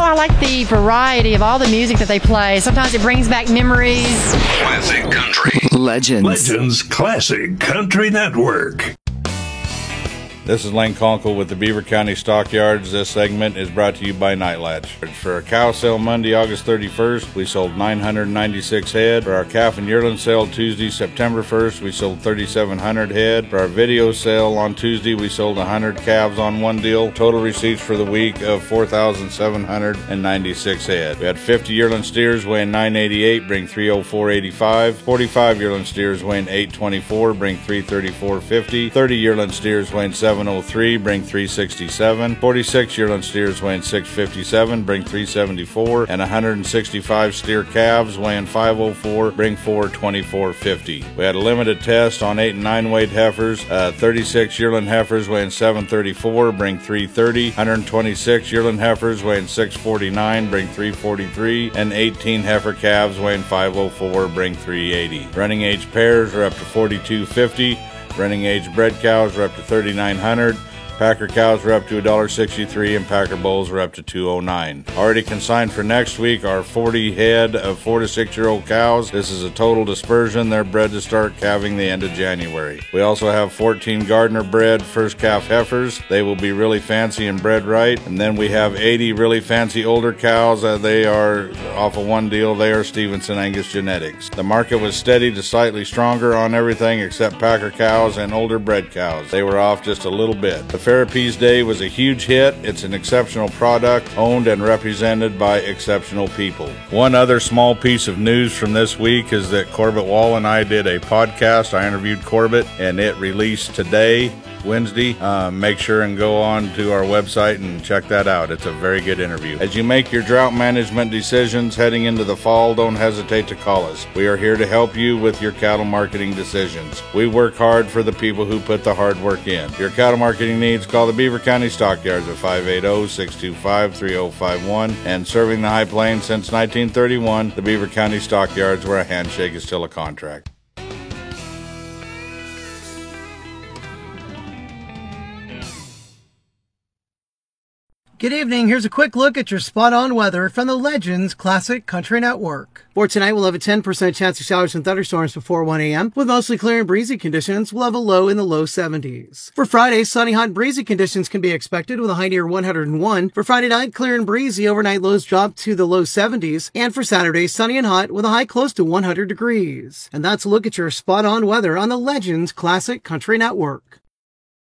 I like the variety of all the music that they play. Sometimes it brings back memories. Classic Country. Legends Classic Country Network. This is Lane Conkle with the Beaver County Stockyards. This segment is brought to you by Night Latch. For our cow sale Monday, August 31st, we sold 996 head. For our calf and yearling sale Tuesday, September 1st, we sold 3,700 head. For our video sale on Tuesday, we sold 100 calves on one deal. Total receipts for the week of 4,796 head. We had 50 yearling steers weighing 988, bring 304.85. 45 yearling steers weighing 824, bring 334.50. 30 yearling steers weighing 703, bring 367. 46 yearling steers weighing 657, bring 374. And 165 steer calves weighing 504, bring 424.50. We had a limited test on 8 and 9 weight heifers. 36 yearling heifers weighing 734, bring 330. 126 yearling heifers weighing 649, bring 343. And 18 heifer calves weighing 504, bring 380. Running age pairs are up to 42.50. Running age bred cows are up to $3,900. Packer cows are up to $1.63 and Packer bulls are up to $2.09. Already consigned for next week are 40 head of 4 to 6 year old cows. This is a total dispersion. They're bred to start calving the end of January. We also have 14 Gardner bred first calf heifers. They will be really fancy and bred right. And then we have 80 really fancy older cows. They are off of one deal. They are Stevenson Angus genetics. The market was steady to slightly stronger on everything except Packer cows and older bred cows. They were off just a little bit. The Ferropease Day was a huge hit. It's an exceptional product owned and represented by exceptional people. One other small piece of news from this week is that Corbett Wall and I did a podcast. I interviewed Corbett and it released today, Wednesday. Make sure and go on to our website and check that out. It's a very good interview. As you make your drought management decisions heading into the fall, don't hesitate to call us. We are here to help you with your cattle marketing decisions. We work hard for the people who put the hard work in. Your cattle marketing needs, call the Beaver County Stockyards at 580-625-3051. And serving the High Plains since 1931, the Beaver County Stockyards, where a handshake is still a contract. Good evening. Here's a quick look at your spot-on weather from the Legends Classic Country Network. For tonight, we'll have a 10% chance of showers and thunderstorms before 1 a.m. With mostly clear and breezy conditions. We'll have a low in the low 70s. For Friday, sunny, hot, and breezy conditions can be expected with a high near 101. For Friday night, clear and breezy. Overnight lows drop to the low 70s. And for Saturday, sunny and hot with a high close to 100 degrees. And that's a look at your spot-on weather on the Legends Classic Country Network.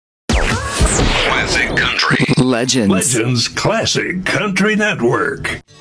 Classic Country. Legends Classic Country Network.